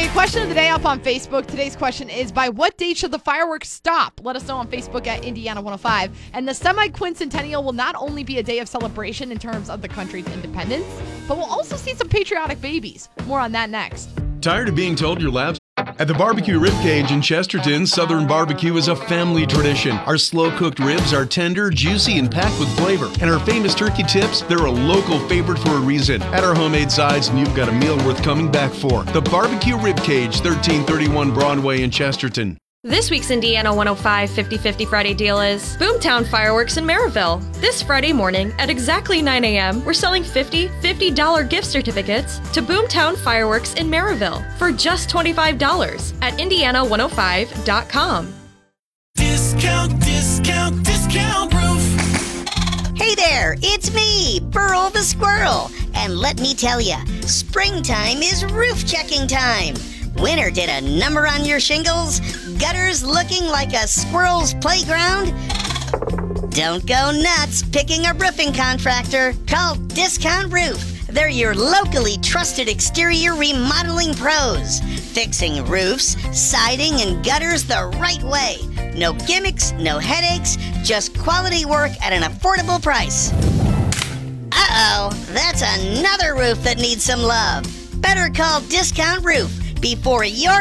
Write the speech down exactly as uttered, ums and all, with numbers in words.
Okay, question of the day up on Facebook. Today's question is, by what date should the fireworks stop? Let us know on Facebook at Indiana one oh five. And the semi-quincentennial will not only be a day of celebration in terms of the country's independence, but we'll also see some patriotic babies. More on that next. Tired of being told your labs? At the Barbecue Ribcage in Chesterton, Southern barbecue is a family tradition. Our slow-cooked ribs are tender, juicy, and packed with flavor. And our famous turkey tips, they're a local favorite for a reason. At our homemade sides, and you've got a meal worth coming back for. The Barbecue Ribcage, thirteen thirty-one Broadway in Chesterton. This week's Indiana one oh five fifty fifty Friday deal is Boomtown Fireworks in Maryville. This Friday morning at exactly nine a.m., we're selling fifty fifty dollars gift certificates to Boomtown Fireworks in Maryville for just twenty-five dollars at indiana one oh five dot com. Discount, discount, discount roof. Hey there, it's me, Burl the Squirrel. And let me tell ya, springtime is roof checking time. Winter did a number on your shingles? Gutters looking like a squirrel's playground? Don't go nuts picking a roofing contractor. Call Discount Roof. They're your locally trusted exterior remodeling pros. Fixing roofs, siding, and gutters the right way. No gimmicks, no headaches, just quality work at an affordable price. Uh-oh, that's another roof that needs some love. Better call Discount Roof before your